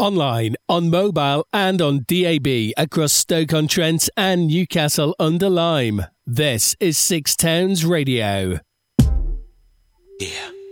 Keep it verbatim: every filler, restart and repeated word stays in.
online, on mobile and on D A B across Stoke-on-Trent and Newcastle-under-Lyme. This is Six Towns Radio. Yeah.